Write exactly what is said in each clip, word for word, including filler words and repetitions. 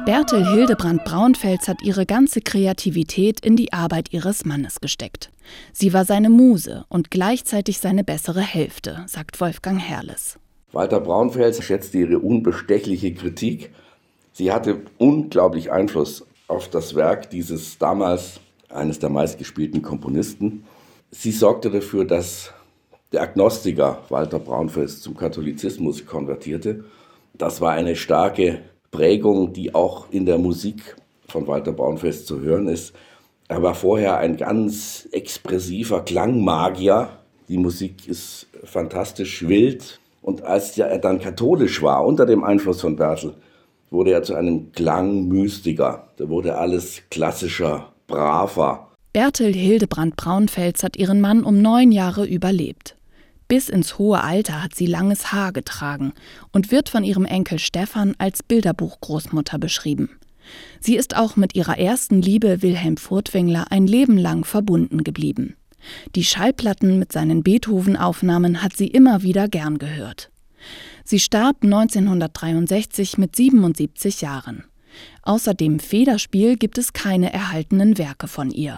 Bertel Hildebrandt Braunfels hat ihre ganze Kreativität in die Arbeit ihres Mannes gesteckt. Sie war seine Muse und gleichzeitig seine bessere Hälfte, sagt Wolfgang Herrles. Walter Braunfels schätzte ihre unbestechliche Kritik. Sie hatte unglaublich Einfluss auf das Werk dieses damals eines der meistgespielten Komponisten. Sie sorgte dafür, dass der Agnostiker Walter Braunfels zum Katholizismus konvertierte. Das war eine starke Prägung, die auch in der Musik von Walter Braunfels zu hören ist. Er war vorher ein ganz expressiver Klangmagier. Die Musik ist fantastisch wild. Und als er dann katholisch war, unter dem Einfluss von Bertel, wurde er zu einem Klangmystiker. Da wurde alles klassischer, braver. Bertel Hildebrandt Braunfels hat ihren Mann um neun Jahre überlebt. Bis ins hohe Alter hat sie langes Haar getragen und wird von ihrem Enkel Stefan als Bilderbuchgroßmutter beschrieben. Sie ist auch mit ihrer ersten Liebe Wilhelm Furtwängler ein Leben lang verbunden geblieben. Die Schallplatten mit seinen Beethoven-Aufnahmen hat sie immer wieder gern gehört. Sie starb neunzehnhundertdreiundsechzig mit siebenundsiebzig Jahren. Außer dem Federspiel gibt es keine erhaltenen Werke von ihr.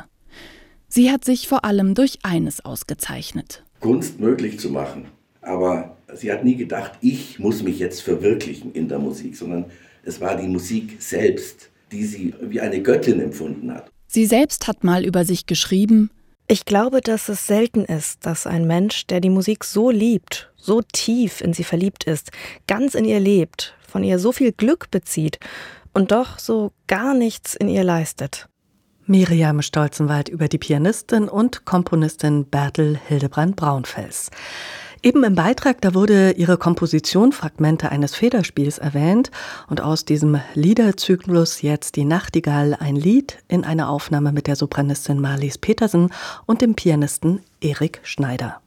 Sie hat sich vor allem durch eines ausgezeichnet: Kunst möglich zu machen. Aber sie hat nie gedacht, ich muss mich jetzt verwirklichen in der Musik, sondern es war die Musik selbst, die sie wie eine Göttin empfunden hat. Sie selbst hat mal über sich geschrieben: Ich glaube, dass es selten ist, dass ein Mensch, der die Musik so liebt, so tief in sie verliebt ist, ganz in ihr lebt, von ihr so viel Glück bezieht und doch so gar nichts in ihr leistet. Miriam Stolzenwald über die Pianistin und Komponistin Bertel Hildebrandt Braunfels. Eben im Beitrag, da wurde ihre Komposition Fragmente eines Federspiels erwähnt und aus diesem Liederzyklus jetzt die Nachtigall, ein Lied in einer Aufnahme mit der Sopranistin Marlies Petersen und dem Pianisten Erik Schneider.